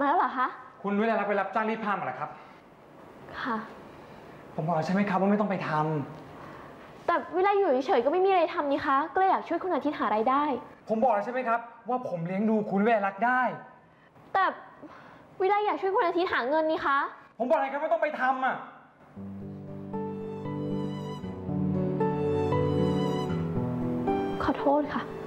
มาแล้วเหรอคะคุณวิไลรักษ์ไปรับจ้างรีดผ้ามาเหรอครับค่ะผมบอกใช่ไหมครับว่าไม่ต้องไปทำแต่วิไลอยู่เฉยๆก็ไม่มีอะไรทำนี่คะก็เลยอยากช่วยคุณอาทิตย์หารายได้ผมบอกแล้วใช่ไหมครับว่าผมเลี้ยงดูคุณวิไลรักษ์ได้แต่วิไลอยากช่วยคุณอาทิตย์หาเงินนี่คะผมบอกอะไรครับว่าต้องไปทำอ่ะขอโทษค่ะ